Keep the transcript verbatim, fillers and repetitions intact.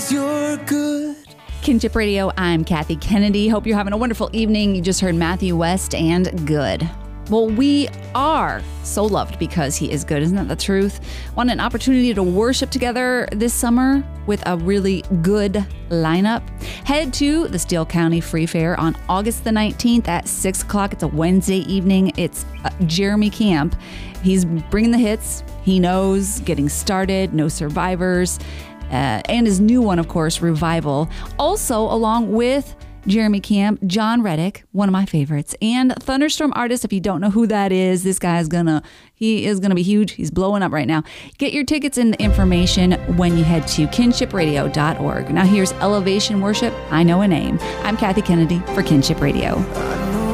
'cause you're good. Kinship Radio, I'm Kathy Kennedy. Hope you're having a wonderful evening. You just heard Matthew West and Good. Well, we are so loved because he is good. Isn't that the truth? Want an opportunity to worship together this summer with a really good lineup? Head to the Steele County Free Fair on August the nineteenth at six o'clock. It's a Wednesday evening. It's uh, Jeremy Camp. He's bringing the hits. He knows, Getting Started, No Survivors, uh, and his new one, of course, Revival. Also, along with Jeremy Camp, John Reddick, one of my favorites, and Thunderstorm Artist. If you don't know who that is, this guy is gonna, he is gonna be huge. He's blowing up right now. Get your tickets and information when you head to kinship radio dot org. Now here's Elevation Worship, I Know a Name. I'm Kathy Kennedy for Kinship Radio. I know